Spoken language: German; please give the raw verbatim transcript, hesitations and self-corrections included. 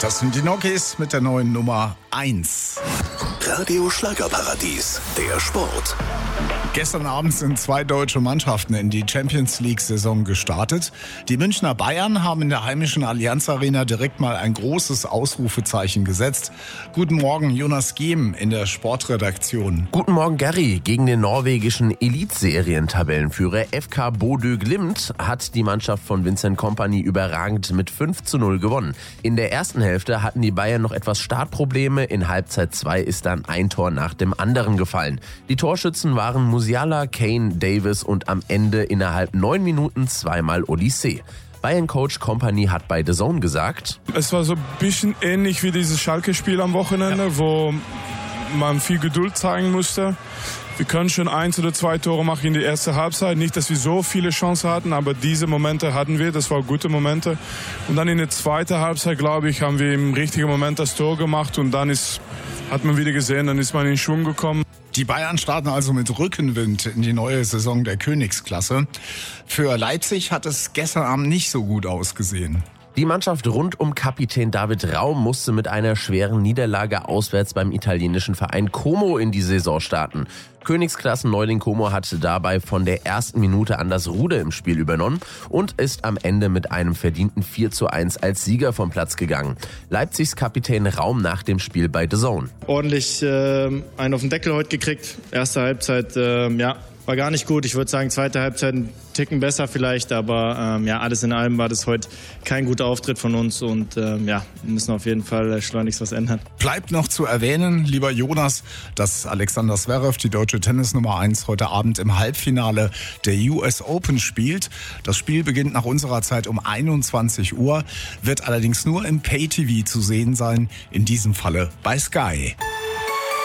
Das sind die Nokis mit der neuen Nummer eins. Radio Schlagerparadies, der Sport. Gestern Abend sind zwei deutsche Mannschaften in die Champions-League-Saison gestartet. Die Münchner Bayern haben in der heimischen Allianz Arena direkt mal ein großes Ausrufezeichen gesetzt. Guten Morgen, Jonas Gehm in der Sportredaktion. Guten Morgen, Gary. Gegen den norwegischen Elitserien-Tabellenführer F K Bodø Glimt hat die Mannschaft von Vincent Kompany überragend mit fünf zu null gewonnen. In der ersten Hälfte hatten die Bayern noch etwas Startprobleme. In Halbzeit zwei ist dann ein Tor nach dem anderen gefallen. Die Torschützen waren Musiala, Kane, Davis und am Ende innerhalb neun Minuten zweimal Olise. Bayern-Coach Kompany hat bei The Zone gesagt: Es war so ein bisschen ähnlich wie dieses Schalke-Spiel am Wochenende, ja, wo man viel Geduld zeigen musste. Wir können schon eins oder zwei Tore machen in die erste Halbzeit. Nicht, dass wir so viele Chancen hatten, aber diese Momente hatten wir. Das waren gute Momente. Und dann in der zweiten Halbzeit, glaube ich, haben wir im richtigen Moment das Tor gemacht. Und dann ist, hat man wieder gesehen, dann ist man in Schwung gekommen. Die Bayern starten also mit Rückenwind in die neue Saison der Königsklasse. Für Leipzig hat es gestern Abend nicht so gut ausgesehen. Die Mannschaft rund um Kapitän David Raum musste mit einer schweren Niederlage auswärts beim italienischen Verein Como in die Saison starten. Königsklassen-Neuling Como hat dabei von der ersten Minute an das Ruder im Spiel übernommen und ist am Ende mit einem verdienten vier zu eins als Sieger vom Platz gegangen. Leipzigs Kapitän Raum nach dem Spiel bei The Zone. Ordentlich äh, einen auf den Deckel heute gekriegt. Erste Halbzeit, äh, ja, war gar nicht gut. Ich würde sagen, zweite Halbzeit ein Ticken besser vielleicht, aber ähm, ja, alles in allem war das heute kein guter Auftritt von uns und ähm, ja, wir müssen auf jeden Fall schleunigst was ändern. Bleibt noch zu erwähnen, lieber Jonas, dass Alexander Zverev, die deutsche Tennisnummer eins, heute Abend im Halbfinale der U S Open spielt. Das Spiel beginnt nach unserer Zeit um einundzwanzig Uhr, wird allerdings nur im Pay-T V zu sehen sein, in diesem Falle bei Sky.